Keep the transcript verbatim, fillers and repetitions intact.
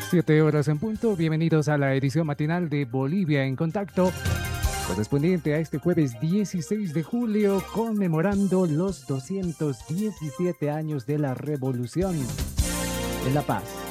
Siete horas en punto. Bienvenidos a la edición matinal de Bolivia en Contacto, correspondiente a este jueves dieciséis de julio, conmemorando los doscientos diecisiete años de la Revolución en La Paz.